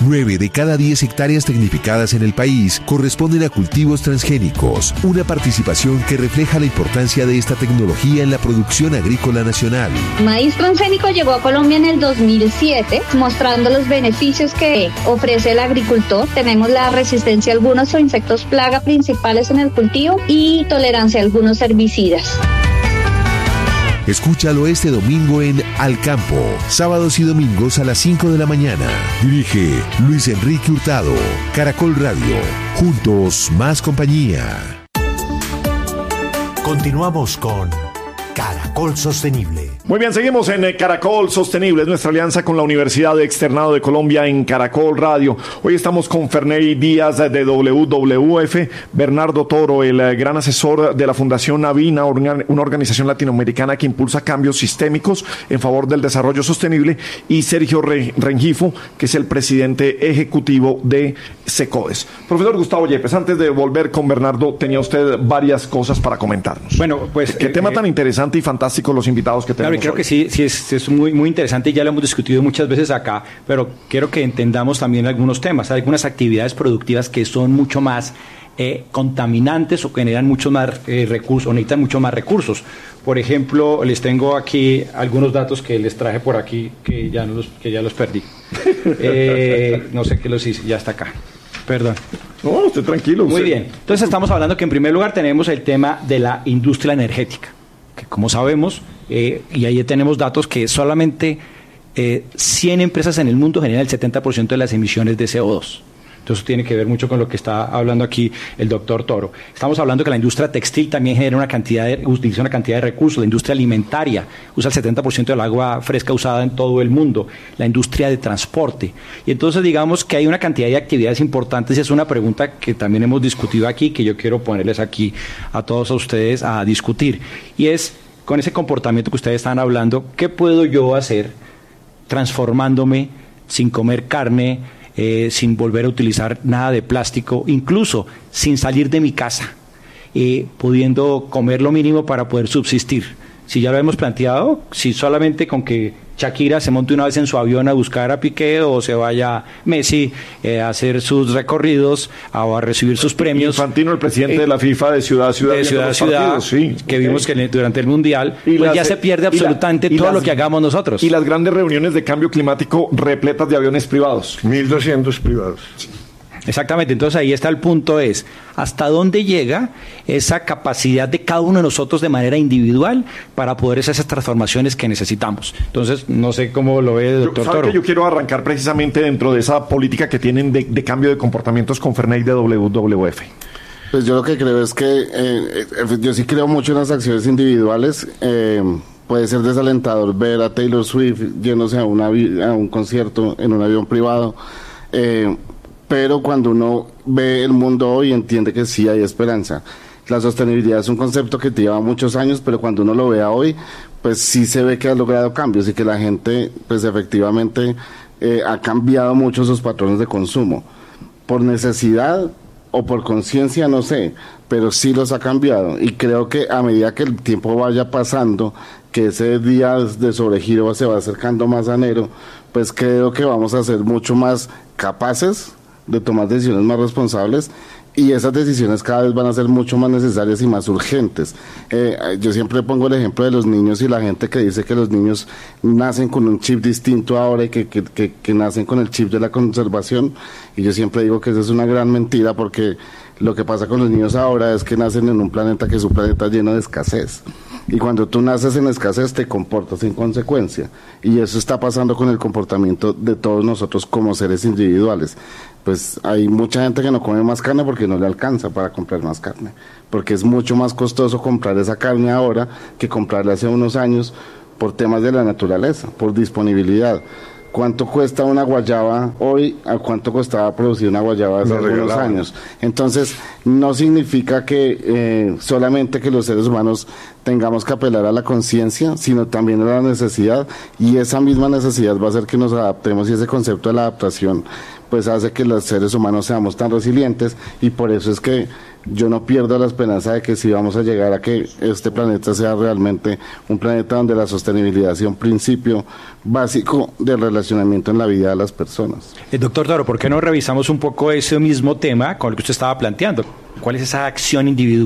9 de cada 10 hectáreas tecnificadas en el país corresponden a cultivos transgénicos, una participación que refleja la importancia de esta tecnología en la producción agrícola nacional. Maíz transgénico llegó a Colombia en el 2007, mostrando los beneficios que ofrece el agricultor. Tenemos la resistencia a algunos insectos plaga principales en el cultivo y tolerancia a algunos herbicidas. Escúchalo este domingo en Al Campo, sábados y domingos a las 5 de la mañana. Dirige Luis Enrique Hurtado. Caracol Radio. Juntos, más compañía. Continuamos con Caracol Sostenible. Muy bien, seguimos en Caracol Sostenible, es nuestra alianza con la Universidad de Externado de Colombia en Caracol Radio. Hoy estamos con Ferney Díaz de WWF, Bernardo Toro, el gran asesor de la Fundación Avina, una organización latinoamericana que impulsa cambios sistémicos en favor del desarrollo sostenible, y Sergio Rengifo, que es el presidente ejecutivo de SECODES. Profesor Gustavo Yepes, antes de volver con Bernardo, tenía usted varias cosas para comentarnos. Bueno, pues... Qué tema tan interesante y fantástico los invitados que tenemos. Claro, y creo que sí es muy, muy interesante y ya lo hemos discutido muchas veces acá, pero quiero que entendamos también algunos temas, algunas actividades productivas que son mucho más contaminantes o que generan muchos más recursos o necesitan mucho más recursos. Por ejemplo, les tengo aquí algunos datos que les traje por aquí que ya los perdí. No sé qué los hice, ya está acá. Perdón. No, usted tranquilo. Muy bien. Entonces estamos hablando que en primer lugar tenemos el tema de la industria energética, que como sabemos, y ahí tenemos datos que solamente 100 empresas en el mundo generan el 70% de las emisiones de CO2. Entonces tiene que ver mucho con lo que está hablando aquí el doctor Toro. Estamos hablando que la industria textil también genera utiliza una cantidad de recursos. La industria alimentaria usa el 70% del agua fresca usada en todo el mundo. La industria de transporte. Y entonces digamos que hay una cantidad de actividades importantes y es una pregunta que también hemos discutido aquí, que yo quiero ponerles aquí a todos ustedes a discutir. Y es, con ese comportamiento que ustedes están hablando, ¿qué puedo yo hacer transformándome sin comer carne, sin volver a utilizar nada de plástico, incluso sin salir de mi casa, pudiendo comer lo mínimo para poder subsistir? Si ya lo hemos planteado, si solamente con que Shakira se monte una vez en su avión a buscar a Piqué, o se vaya Messi a hacer sus recorridos o a recibir sus premios. Infantino, el presidente de la FIFA, de ciudad a ciudad, sí, que vimos que durante el Mundial pues ya se pierde absolutamente todo lo que hagamos nosotros. Y las grandes reuniones de cambio climático repletas de aviones privados. 1.200 privados. Exactamente, entonces ahí está el punto, es hasta dónde llega esa capacidad de cada uno de nosotros de manera individual para poder hacer esas transformaciones que necesitamos. Entonces, no sé cómo lo ve el doctor Toro. Que yo quiero arrancar precisamente dentro de esa política que tienen de cambio de comportamientos con Ferney de WWF. Pues yo lo que creo es que yo sí creo mucho en las acciones individuales. Puede ser desalentador ver a Taylor Swift yéndose a un concierto en un avión privado, pero cuando uno ve el mundo hoy entiende que sí hay esperanza. La sostenibilidad es un concepto que lleva muchos años, pero cuando uno lo vea hoy, pues sí se ve que ha logrado cambios y que la gente, pues efectivamente, ha cambiado mucho sus patrones de consumo. Por necesidad o por conciencia, no sé, pero sí los ha cambiado. Y creo que a medida que el tiempo vaya pasando, que ese día de sobregiro se va acercando más a enero, pues creo que vamos a ser mucho más capaces de tomar decisiones más responsables, y esas decisiones cada vez van a ser mucho más necesarias y más urgentes. Yo siempre pongo el ejemplo de los niños y la gente que dice que los niños nacen con un chip distinto ahora y que nacen con el chip de la conservación, y yo siempre digo que esa es una gran mentira, porque lo que pasa con los niños ahora es que nacen en un planeta que es un planeta lleno de escasez. Y cuando tú naces en escasez te comportas en consecuencia, y eso está pasando con el comportamiento de todos nosotros como seres individuales. Pues hay mucha gente que no come más carne porque no le alcanza para comprar más carne, porque es mucho más costoso comprar esa carne ahora que comprarla hace unos años, por temas de la naturaleza, por disponibilidad. ¿Cuánto cuesta una guayaba hoy a cuánto costaba producir una guayaba hace algunos años? Entonces, no significa que solamente que los seres humanos tengamos que apelar a la conciencia, sino también a la necesidad, y esa misma necesidad va a hacer que nos adaptemos, y ese concepto de la adaptación pues hace que los seres humanos seamos tan resilientes, y por eso es que yo no pierdo la esperanza de que sí vamos a llegar a que este planeta sea realmente un planeta donde la sostenibilidad sea un principio básico del relacionamiento en la vida de las personas. Doctor Toro, ¿por qué no revisamos un poco ese mismo tema con el que usted estaba planteando? ¿Cuál es esa acción individual